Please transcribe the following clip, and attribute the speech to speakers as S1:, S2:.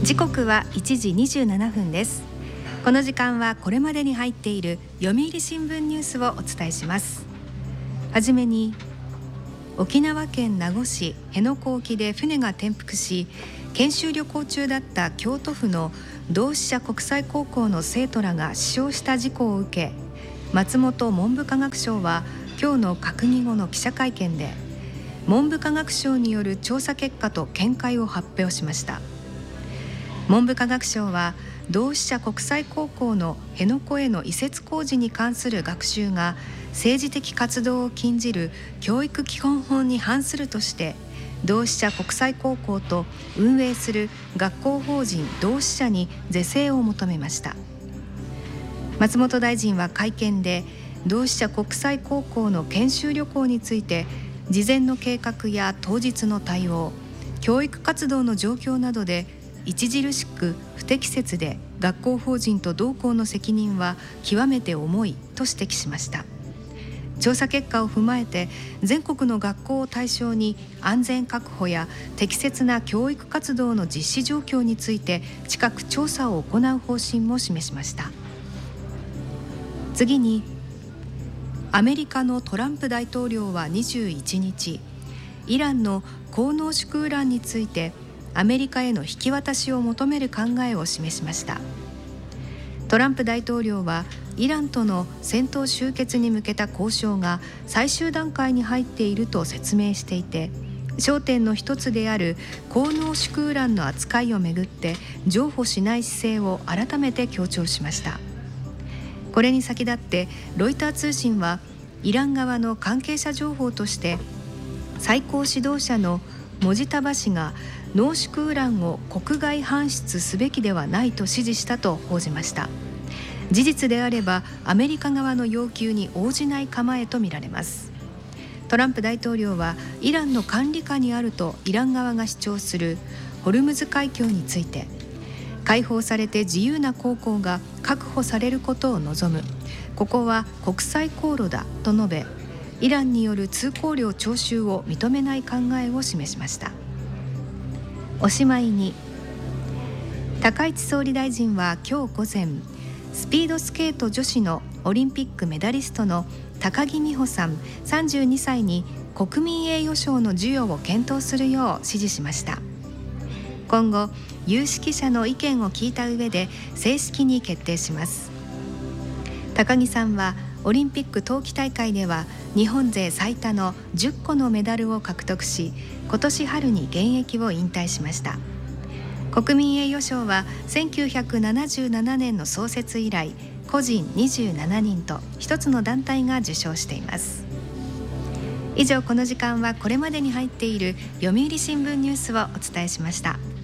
S1: 時刻は1時27分です。この時間はこれまでに入っている読売新聞ニュースをお伝えします。はじめに、沖縄県名護市辺野古沖で船が転覆し、研修旅行中だった京都府の同志社国際高校の生徒らが死傷した事故を受け、松本文部科学省は今日の閣議後の記者会見で、文部科学省による調査結果と見解を発表しました。文部科学省は同志社国際高校の辺野古への移設工事に関する学習が政治的活動を禁じる教育基本法に反するとして、同志社国際高校と運営する学校法人同志社に是正を求めました。松本大臣は会見で、同志社国際高校の研修旅行について、事前の計画や当日の対応、教育活動の状況などで著しく不適切で、学校法人と同校の責任は極めて重いと指摘しました。調査結果を踏まえて、全国の学校を対象に安全確保や適切な教育活動の実施状況について近く調査を行う方針も示しました。次に、アメリカのトランプ大統領は21日、イランの高濃縮ウランについてアメリカへの引き渡しを求める考えを示しました。トランプ大統領はイランとの戦闘終結に向けた交渉が最終段階に入っていると説明していて、焦点の一つである高濃縮ウランの扱いをめぐって譲歩しない姿勢を改めて強調しました。これに先立ってロイター通信は、イラン側の関係者情報として、最高指導者のモジタバ氏が濃縮ウランを国外搬出すべきではないと指示したと報じました。事実であればアメリカ側の要求に応じない構えとみられます。トランプ大統領はイランの管理下にあるとイラン側が主張するホルムズ海峡について、開放されて自由な航行が確保されることを望む、ここは国際航路だと述べ、イランによる通行料徴収を認めない考えを示しました。おしまいに、高市総理大臣は今日午前、スピードスケート女子のオリンピックメダリストの高木美帆さん32歳に国民栄誉賞の授与を検討するよう指示しました。今後、有識者の意見を聞いた上で正式に決定します。高木さんはオリンピック冬季大会では日本勢最多の10個のメダルを獲得し、今年春に現役を引退しました。国民栄誉賞は1977年の創設以来、個人27人と1つの団体が受賞しています。以上、この時間はこれまでに入っている読売新聞ニュースをお伝えしました。